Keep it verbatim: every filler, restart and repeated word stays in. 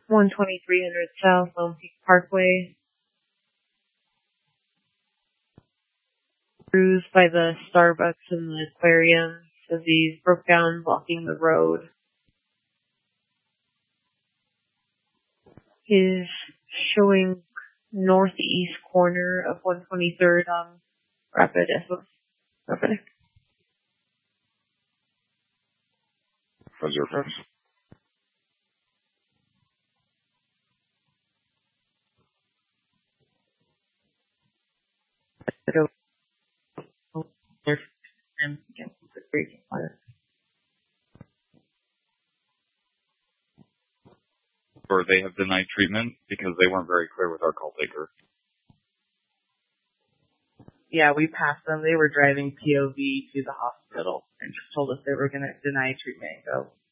one twenty-three hundred South Lone Peak Parkway. Bruised by the Starbucks and the aquarium as he broke down, blocking the road. He's showing northeast corner of one twenty-third on Rapid S O S. Rapid. Reserve. Or they have denied treatment because they weren't very clear with our call taker. Yeah, we passed them. They were driving P O V to the hospital and just told us they were going to deny treatment and go.